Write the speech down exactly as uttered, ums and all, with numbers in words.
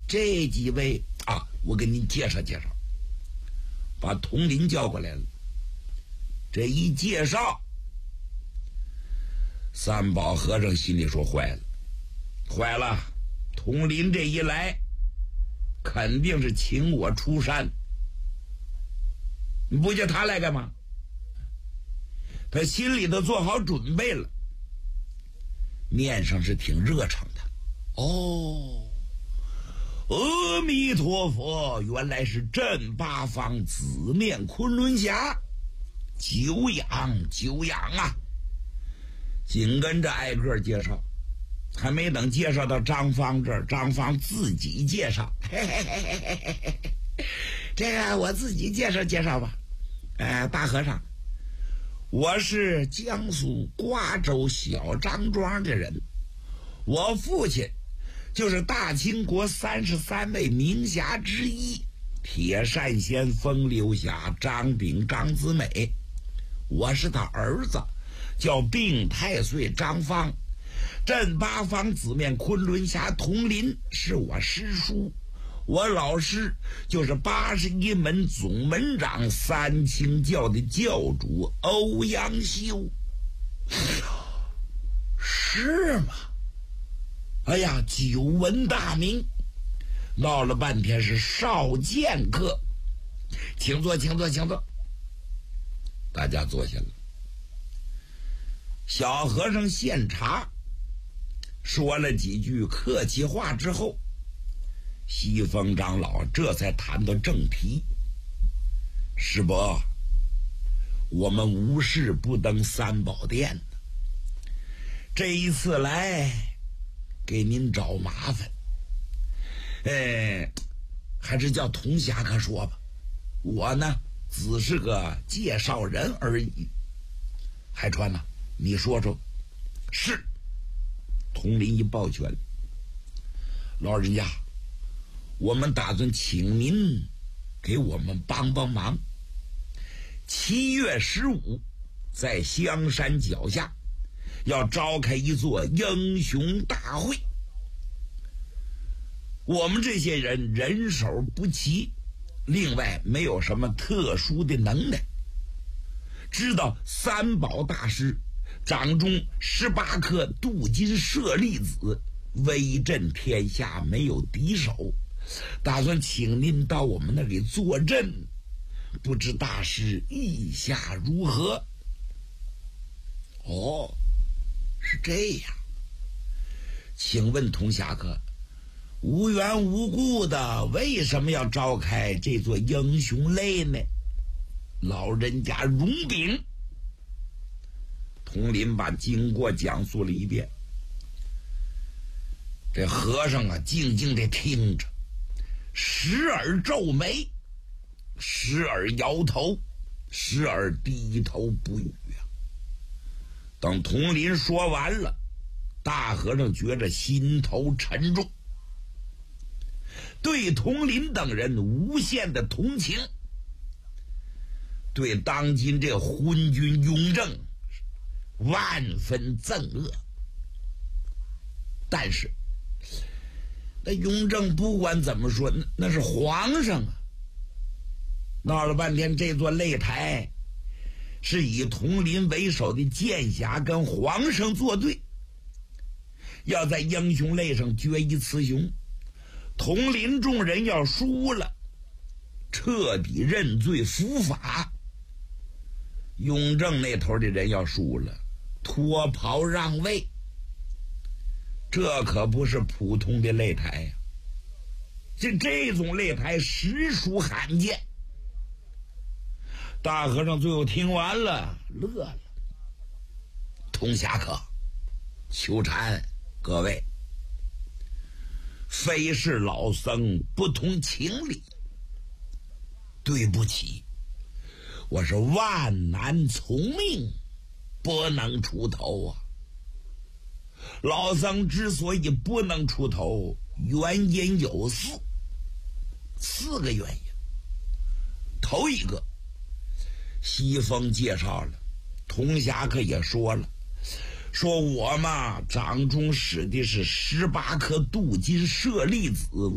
这几位啊，我给您介绍介绍。把统领叫过来了，这一介绍，三宝和尚心里说坏了，坏了，统领这一来，肯定是请我出山。你不叫他来干嘛？他心里头做好准备了，面上是挺热诚的。哦，阿弥陀佛，原来是正八方紫面昆仑侠，久仰久仰啊！紧跟着挨个介绍，还没等介绍到张芳这儿，张芳自己介绍，嘿嘿嘿嘿嘿嘿嘿，这个我自己介绍介绍吧。哎，大和尚，我是江苏瓜州小张庄的人，我父亲就是大清国三十三位名侠之一，铁扇仙风流侠张炳张子美，我是他儿子，叫病太岁张芳，镇八方紫面昆仑侠统领是我师叔，我老师就是八十一门总门长三清教的教主欧阳修。是吗？哎呀，久闻大名，闹了半天是少剑客，请坐请坐请坐。大家坐下了，小和尚献茶，说了几句客气话之后，西风长老这才谈到正题。师伯，我们无事不登三宝殿，这一次来给您找麻烦，哎，还是叫童侠客说吧，我呢只是个介绍人而已。海川呐、啊，你说说。是。统领一抱拳，老人家，我们打算请您给我们帮帮忙。七月十五，在香山脚下要召开一座英雄大会。我们这些人人手不齐，另外没有什么特殊的能耐。知道三宝大师掌中十八颗镀金舍利子，威震天下，没有敌手，打算请您到我们那里坐镇，不知大师意下如何？哦，是这样。请问童侠客，无缘无故的为什么要召开这座英雄擂呢？老人家容禀。统领把经过讲述了一遍，这和尚啊静静地听着，时而皱眉，时而摇头，时而低头不语啊。等统领说完了，大和尚觉着心头沉重，对统领等人无限的同情，对当今这昏君雍正万分憎恶。但是那雍正不管怎么说，那那是皇上啊。闹了半天，这座擂台是以统领为首的剑侠跟皇上作对，要在英雄擂上决一雌雄。统领众人要输了，彻底认罪伏法。雍正那头的人要输了，脱袍让位。这可不是普通的擂台呀、啊，这这种擂台实属罕见。大和尚最后听完了，乐了。童侠客、秋禅，各位，非是老僧不通情理，对不起，我是万难从命，不能出头啊。老僧之所以不能出头，原因有四，四个原因。头一个，西风介绍了，童侠客也说了，说我嘛掌中使的是十八颗镀金舍利子，